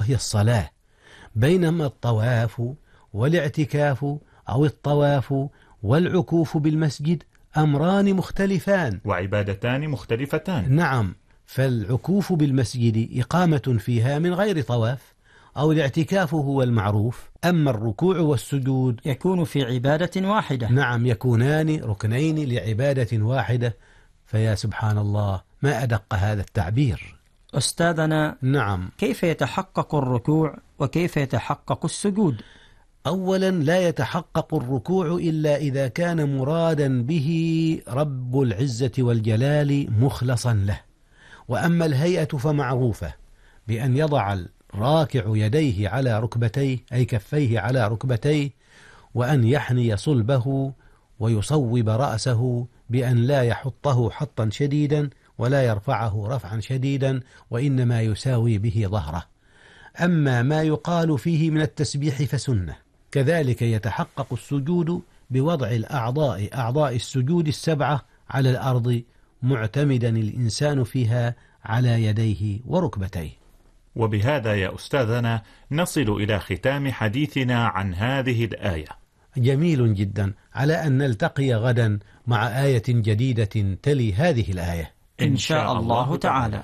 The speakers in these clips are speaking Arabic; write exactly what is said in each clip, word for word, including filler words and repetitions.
وهي الصلاة، بينما الطواف والاعتكاف أو الطواف والعكوف بالمسجد أمران مختلفان وعبادتان مختلفتان. نعم، فالعكوف بالمسجد إقامة فيها من غير طواف، أو الاعتكاف هو المعروف، أما الركوع والسجود يكون في عبادة واحدة. نعم، يكونان ركنين لعبادة واحدة. فيا سبحان الله، ما أدق هذا التعبير. أستاذنا، نعم، كيف يتحقق الركوع وكيف يتحقق السجود؟ أولا، لا يتحقق الركوع إلا إذا كان مرادا به رب العزة والجلال مخلصا له. وأما الهيئة فمعروفة بأن يضع الراكع يديه على ركبتيه، أي كفيه على ركبتيه، وأن يحني صلبه ويصوب رأسه بأن لا يحطه حطا شديدا ولا يرفعه رفعا شديدا، وإنما يساوي به ظهره. أما ما يقال فيه من التسبيح فسنة. كذلك يتحقق السجود بوضع الأعضاء أعضاء السجود السبعة على الأرض، معتمدا الإنسان فيها على يديه وركبتيه. وبهذا يا أستاذنا نصل إلى ختام حديثنا عن هذه الآية. جميل جدا، على أن نلتقي غدا مع آية جديدة تلي هذه الآية إن شاء الله تعالى.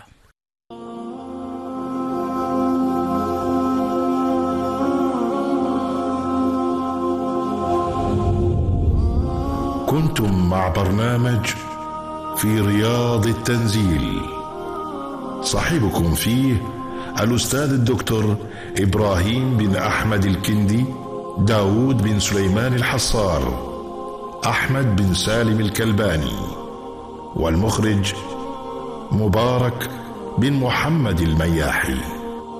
كنتم مع برنامج في رياض التنزيل، صاحبكم فيه الأستاذ الدكتور إبراهيم بن أحمد الكندي، داود بن سليمان الحصار، أحمد بن سالم الكلباني، والمخرج مبارك بن محمد المياحي.